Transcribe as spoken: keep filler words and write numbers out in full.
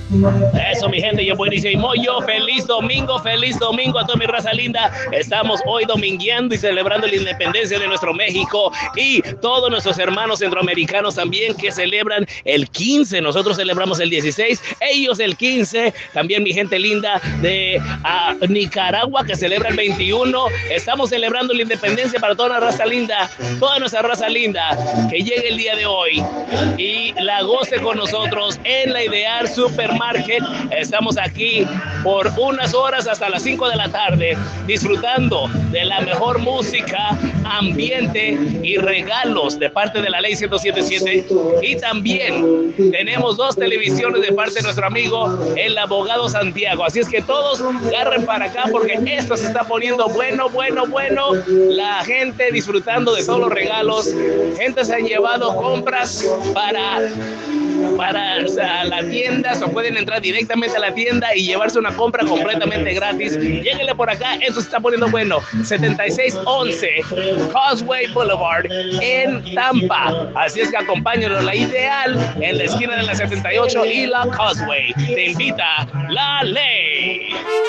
Eso, mi gente, yo buenísimo. Yo, feliz domingo, feliz domingo a toda mi raza linda. Estamos hoy domingueando y celebrando la independencia de nuestro México y todos nuestros hermanos centroamericanos también que celebran el quince. Nosotros celebramos el dieciséis, ellos el quince. También mi gente linda de uh, Nicaragua que celebra el veintiuno. Estamos celebrando la independencia para toda la raza linda, toda nuestra raza linda que llegue el día de hoy y la goce con nosotros en la Ideal Supermarket. Estamos aquí por unas horas hasta las cinco de la tarde disfrutando de la mejor música, ambiente y regalos de parte de la ley ciento setenta y siete. Y también tenemos dos televisiones de parte de nuestro amigo el abogado Santiago. Así es que todos agarren para acá porque esto se está poniendo bueno, bueno, bueno. La gente disfrutando de todos los regalos. Gente se han llevado compras para para o sea, la tienda, o pueden entrar directamente a la tienda y llevarse una compra completamente gratis. Lléguenle por acá, esto se está poniendo bueno. setenta y seis once Causeway Boulevard en Tampa. Así es que acompáñenos, la Ideal en la esquina de la setenta y ocho y la Causeway. Te invita la ley.